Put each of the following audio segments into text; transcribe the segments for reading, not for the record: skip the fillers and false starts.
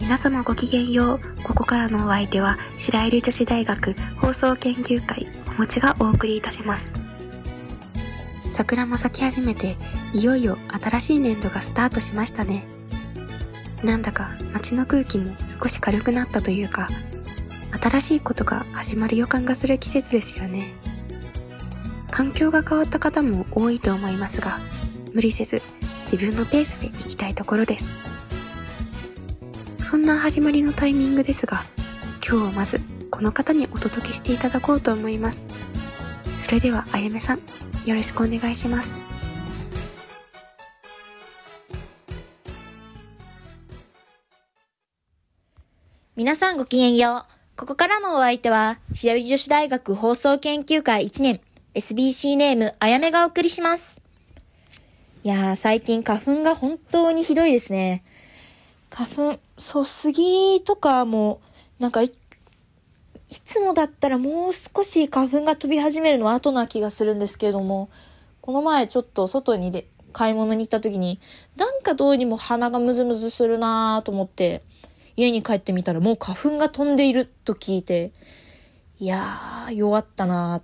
皆様ごきげんよう。ここからのお相手は白百合女子大学放送研究会おもちがお送りいたします。桜も咲き始めて、いよいよ新しい年度がスタートしましたね。なんだか街の空気も少し軽くなったというか、新しいことが始まる予感がする季節ですよね。環境が変わった方も多いと思いますが、無理せず自分のペースで行きたいところです。そんな始まりのタイミングですが、今日はまずこの方にお届けしていただこうと思います。それではあやめさん、よろしくお願いします。 皆さんごきげんよう。ここからのお相手は白百合女子大学放送研究会1年 SBC ネームあやめがお送りします。いやー、最近花粉が本当にひどいですね。花粉、杉とかもなんかいつもだったらもう少し花粉が飛び始めるのは後な気がするんですけれども、この前ちょっと外に買い物に行った時になんかどうにも鼻がムズムズするなと思って家に帰ってみたらもう花粉が飛んでいると聞いて、いやー弱ったなーって。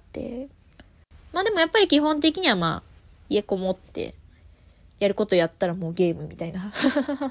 まあでもやっぱり基本的には家こもってやることやったらもうゲームみたいな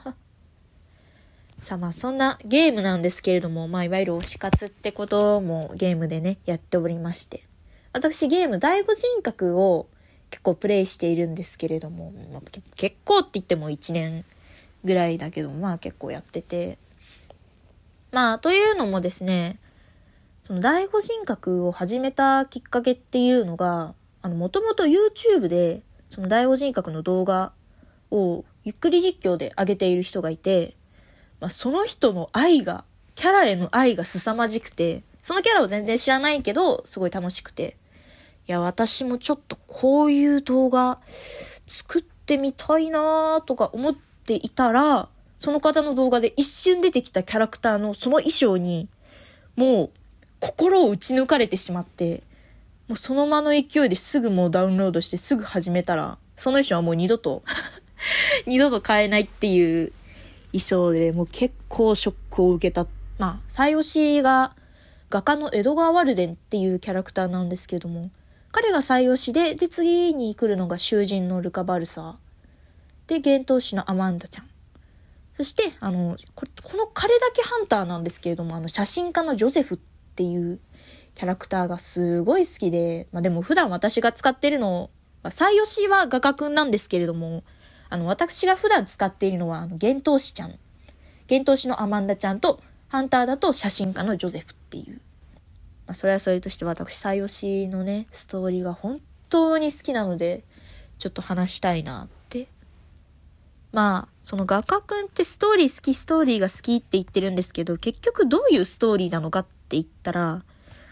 さあそんなゲームなんですけれども、いわゆる推し活ってこともゲームでねやっておりまして、私ゲーム第五人格を結構プレイしているんですけれども、結構って言っても1年ぐらいだけど結構やってて、というのもですね、その第五人格を始めたきっかけっていうのが、もともと YouTube でその第五人格の動画をゆっくり実況で上げている人がいて、その人のキャラへの愛が凄まじくて、そのキャラを全然知らないけどすごい楽しくて、いや私もちょっとこういう動画作ってみたいなとか思っていたら、その方の動画で一瞬出てきたキャラクターのその衣装にもう心を打ち抜かれてしまって、もうその場の勢いですぐもうダウンロードしてすぐ始めたら、その衣装はもう二度と買えないっていう衣装で、もう結構ショックを受けた。最推しが画家のエドガー・ワルデンっていうキャラクターなんですけども、彼が最推しで、次に来るのが囚人のルカ・バルサーで、幻冬師のアマンダちゃん、そしてこの彼だけハンターなんですけれども、写真家のジョゼフっていうキャラクターがすごい好きで、でも普段私が使ってるのは、最推しは画家くんなんですけれども、私が普段使っているのは幻冬師ちゃん、幻冬師のアマンダちゃんと、ハンターだと写真家のジョゼフっていう、それはそれとして私最推しのねストーリーが本当に好きなので、ちょっと話したいなって。その画家くんってストーリーが好きって言ってるんですけど、結局どういうストーリーなのかって言ったら、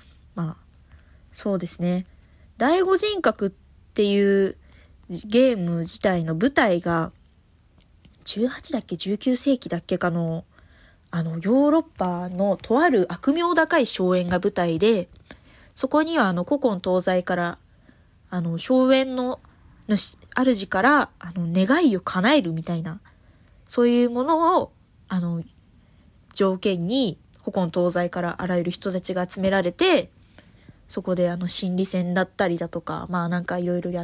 そうですね、第五人格っていうゲーム自体の舞台が18だっけ19世紀だっけかのヨーロッパのとある悪名高い荘園が舞台で、そこには古今東西から荘園の主から願いを叶えるみたいな、そういうものを条件に古今東西からあらゆる人たちが集められて、そこで心理戦だったりだとかなんかいろいろやって、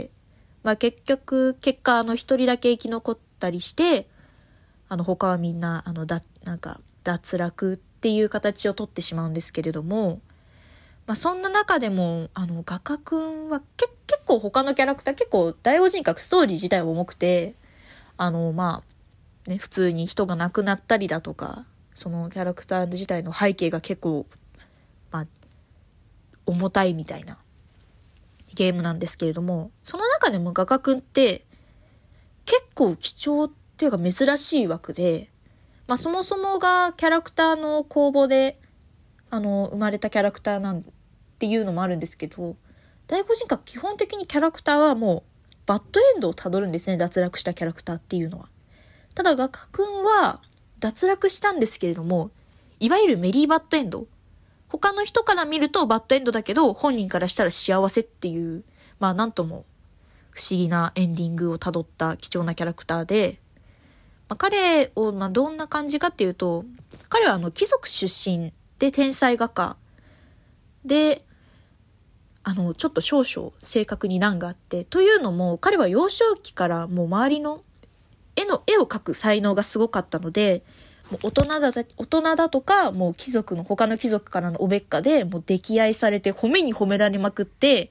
結果一人だけ生き残ったりして、他はみんな脱落っていう形をとってしまうんですけれども、そんな中でも画家くんは結構他のキャラクター、結構第五人格ストーリー自体は重くて、普通に人が亡くなったりだとか、そのキャラクター自体の背景が結構重たいみたいなゲームなんですけれども、その中でも画家くんって結構貴重っていうか珍しい枠で、そもそもがキャラクターの公募で生まれたキャラクターなんっていうのもあるんですけど、第五人格基本的にキャラクターはもうバッドエンドをたどるんですね、脱落したキャラクターっていうのは。ただ画家くんは脱落したんですけれども、いわゆるメリーバッドエンド、他の人から見るとバッドエンドだけど本人からしたら幸せっていう、なんとも不思議なエンディングをたどった貴重なキャラクターで、 彼を、どんな感じかっていうと、彼は貴族出身で天才画家で、ちょっと少々性格に難があって、というのも彼は幼少期からもう周りの絵を描く才能がすごかったので、もう大人だとか、もう他の貴族からのおべっかで、もう溺愛されて褒めに褒められまくって、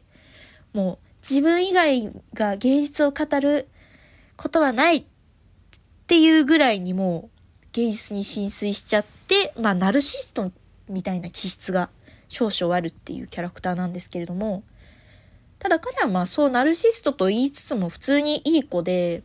もう自分以外が芸術を語ることはないっていうぐらいにもう芸術に浸水しちゃって、ナルシストみたいな気質が少々あるっていうキャラクターなんですけれども、ただ彼はそうナルシストと言いつつも普通にいい子で、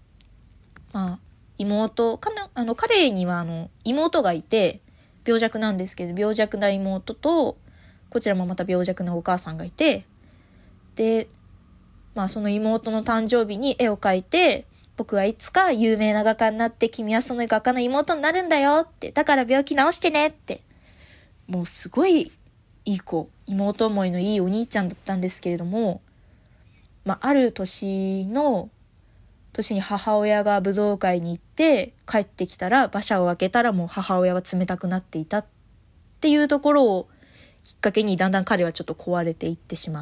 彼には妹がいて、病弱なんですけど、病弱な妹と、こちらもまた病弱なお母さんがいて、で、その妹の誕生日に絵を描いて、僕はいつか有名な画家になって、君はその画家の妹になるんだよって、だから病気治してねって、もうすごいいい子、妹思いのいいお兄ちゃんだったんですけれども、ある年に母親が武道会に行って帰ってきたら、馬車を開けたらもう母親は冷たくなっていたっていうところをきっかけに、だんだん彼はちょっと壊れていってしまって、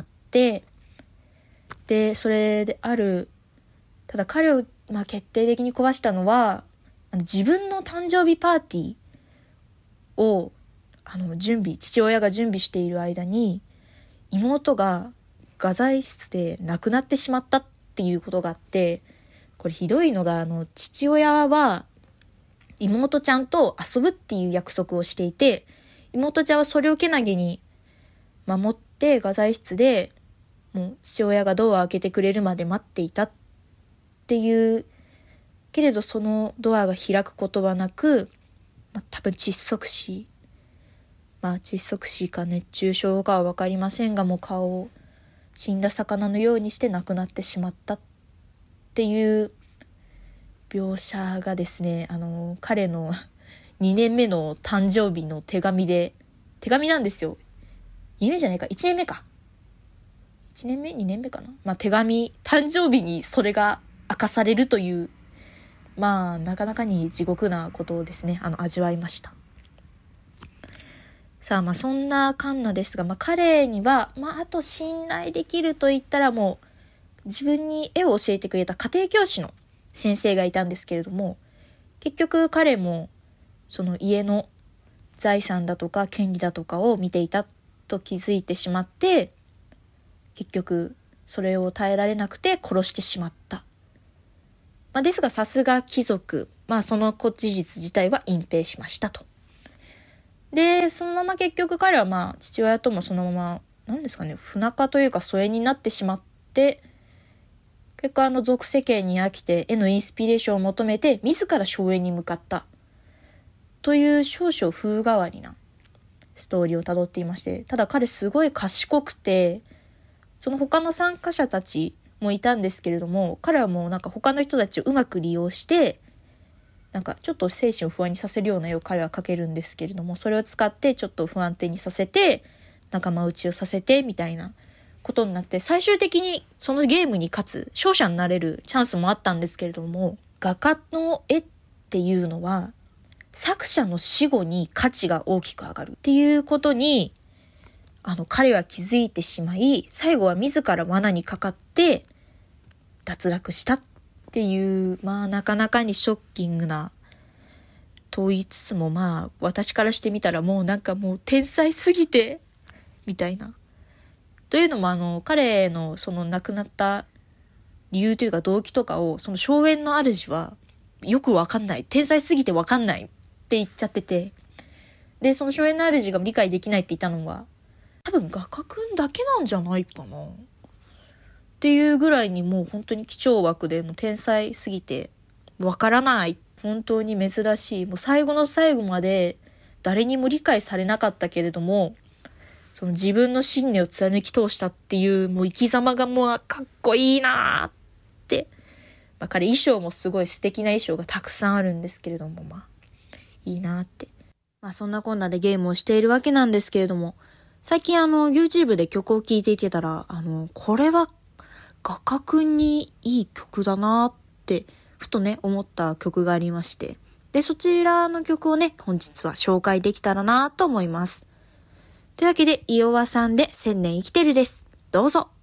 でそれでただ彼を決定的に壊したのは、自分の誕生日パーティーを父親が準備している間に妹が画材室で亡くなってしまったっていうことがあって、これひどいのが、父親は妹ちゃんと遊ぶっていう約束をしていて、妹ちゃんはそれをけなげに守って画材室でもう父親がドアを開けてくれるまで待っていたっていうけれど、そのドアが開くことはなく、多分窒息死か熱中症かは分かりませんが、もう顔を死んだ魚のようにして亡くなってしまったっていう描写がですね、彼の2年目の誕生日の手紙なんですよ。2年じゃないか、1年目か。1年目 ?2 年目かな。誕生日にそれが明かされるという、なかなかに地獄なことをですね、味わいました。さあ、そんなカンナですが、彼には、あと信頼できると言ったら、もう自分に絵を教えてくれた家庭教師の先生がいたんですけれども、結局彼もその家の財産だとか権利だとかを見ていたと気づいてしまって、結局それを耐えられなくて殺してしまった。ですがさすが貴族、その事実自体は隠蔽しましたと。でそのまま結局彼は父親ともそのまま不仲というか疎遠になってしまって、結果俗世間に飽きて絵のインスピレーションを求めて自ら荘園に向かったという少々風変わりなストーリーをたどっていまして、ただ彼すごい賢くて、その他の参加者たちもいたんですけれども、彼はもう他の人たちをうまく利用して、ちょっと精神を不安にさせるような絵を彼は描けるんですけれども、それを使ってちょっと不安定にさせて仲間内をさせてみたいなことになって、最終的にそのゲームに勝つ勝者になれるチャンスもあったんですけれども、画家の絵っていうのは作者の死後に価値が大きく上がるっていうことに彼は気づいてしまい、最後は自ら罠にかかって脱落したっていう、なかなかにショッキングなと言いつつも、私からしてみたらもう天才すぎてみたいな。というのも彼のその亡くなった理由というか動機とかを、その荘園の主はよくわかんない、天才すぎてわかんないって言っちゃってて、でその荘園の主が理解できないって言ったのは多分画家くんだけなんじゃないかなっていうぐらいに、もう本当に貴重枠でもう天才すぎてわからない、本当に珍しい、もう最後の最後まで誰にも理解されなかったけれども、その自分の信念を貫き通したっていう、もう生き様がもうかっこいいなって、彼衣装もすごい素敵な衣装がたくさんあるんですけれども、いいなって、そんなこんなでゲームをしているわけなんですけれども、最近YouTube で曲を聴いていてたら、これは画家くんにいい曲だなってふふとね、思った曲がありまして。で、そちらの曲をね、本日は紹介できたらなと思います。というわけで、イオワさんで1000年生きてるです。どうぞ。